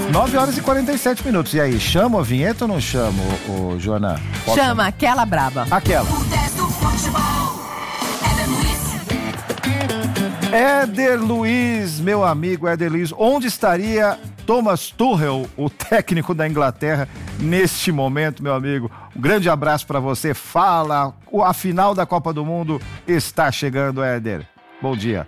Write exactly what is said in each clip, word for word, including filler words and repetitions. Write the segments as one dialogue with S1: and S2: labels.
S1: nove horas e quarenta e sete minutos. E aí, chama a vinheta ou não chama, o, o Joana?
S2: Pode Chama, chamar? Aquela braba.
S1: Aquela. Éder Luiz, meu amigo Éder Luiz, onde estaria Thomas Tuchel, o técnico da Inglaterra, neste momento, meu amigo? Um grande abraço para você. Fala, a final da Copa do Mundo está chegando, Éder. Bom dia.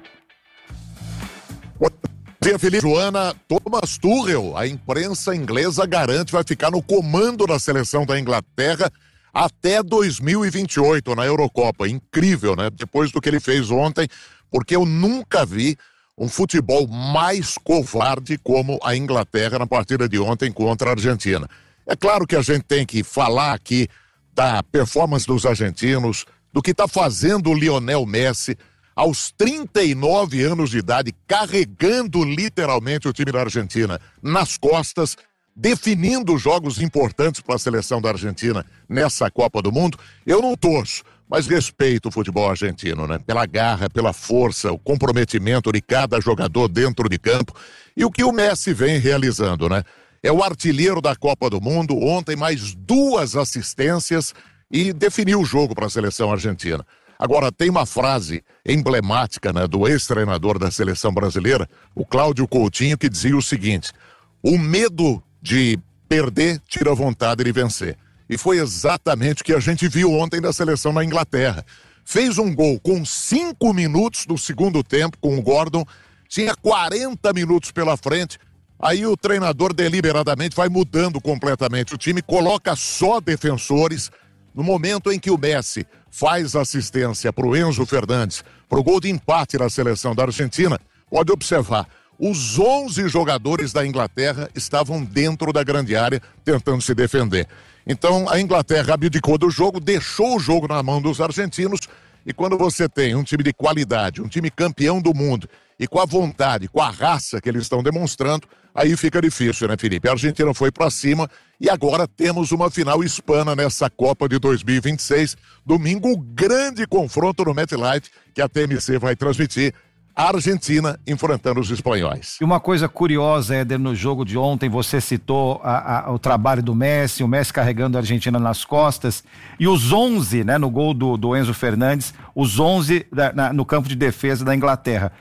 S3: Bom dia, Felipe. Joana, Thomas Tuchel, a imprensa inglesa garante, vai ficar no comando da seleção da Inglaterra até dois mil e vinte e oito, na Eurocopa. Incrível, né? Depois do que ele fez ontem, porque eu nunca vi um futebol mais covarde como a Inglaterra na partida de ontem contra a Argentina. É claro que a gente tem que falar aqui da performance dos argentinos, do que está fazendo o Lionel Messi aos trinta e nove anos de idade, carregando literalmente o time da Argentina nas costas, definindo jogos importantes para a seleção da Argentina nessa Copa do Mundo. Eu não torço, mas respeito o futebol argentino, né? Pela garra, pela força, o comprometimento de cada jogador dentro de campo e o que o Messi vem realizando, né? É o artilheiro da Copa do Mundo, ontem mais duas assistências e definiu o jogo para a seleção argentina. Agora, tem uma frase emblemática, né, do ex-treinador da seleção brasileira, o Cláudio Coutinho, que dizia o seguinte: o medo de perder tira a vontade de vencer. E foi exatamente o que a gente viu ontem da seleção na Inglaterra. Fez um gol com cinco minutos do segundo tempo com o Gordon, tinha quarenta minutos pela frente, aí o treinador deliberadamente vai mudando completamente o time, coloca só defensores. No momento em que o Messi faz assistência para o Enzo Fernandes, para o gol de empate da seleção da Argentina, pode observar, os onze jogadores da Inglaterra estavam dentro da grande área tentando se defender. Então a Inglaterra abdicou do jogo, deixou o jogo na mão dos argentinos, e quando você tem um time de qualidade, um time campeão do mundo, e com a vontade, com a raça que eles estão demonstrando, aí fica difícil, né, Felipe? A Argentina foi para cima e agora temos uma final hispana nessa Copa de dois mil e vinte e seis. Domingo, grande confronto no MetLife, que a T M C vai transmitir. A Argentina enfrentando os espanhóis.
S1: E uma coisa curiosa, Éder, no jogo de ontem, você citou a, a, o trabalho do Messi, o Messi carregando a Argentina nas costas, e os onze, né, no gol do, do Enzo Fernandes, os onze da, na, no campo de defesa da Inglaterra.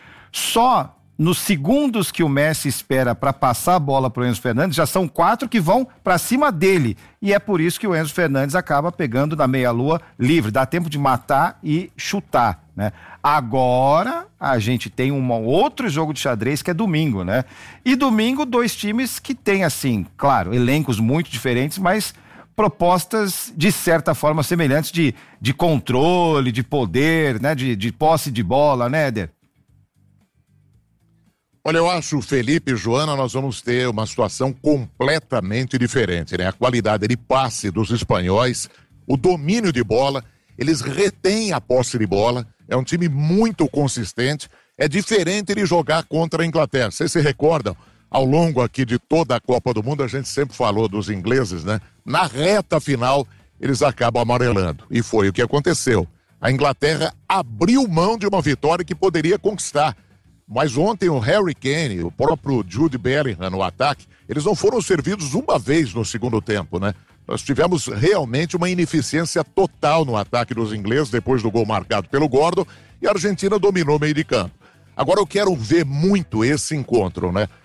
S1: Só nos segundos que o Messi espera para passar a bola para o Enzo Fernandes, já são quatro que vão para cima dele. E é por isso que o Enzo Fernandes acaba pegando na meia-lua livre. Dá tempo de matar e chutar, né? Agora a gente tem um outro jogo de xadrez que é domingo, né? E domingo, dois times que têm, assim, claro, elencos muito diferentes, mas propostas de certa forma semelhantes de, de controle, de poder, né? De, de posse de bola, né, Éder?
S3: Olha, eu acho, Felipe e Joana, nós vamos ter uma situação completamente diferente, né? A qualidade de passe dos espanhóis, o domínio de bola, eles retêm a posse de bola, é um time muito consistente, é diferente de jogar contra a Inglaterra. Vocês se recordam, ao longo aqui de toda a Copa do Mundo, a gente sempre falou dos ingleses, né? Na reta final, eles acabam amarelando, e foi o que aconteceu. A Inglaterra abriu mão de uma vitória que poderia conquistar. Mas ontem o Harry Kane, o próprio Jude Bellingham no ataque, eles não foram servidos uma vez no segundo tempo, né? Nós tivemos realmente uma ineficiência total no ataque dos ingleses depois do gol marcado pelo Gordon, e a Argentina dominou o meio de campo. Agora eu quero ver muito esse encontro, né?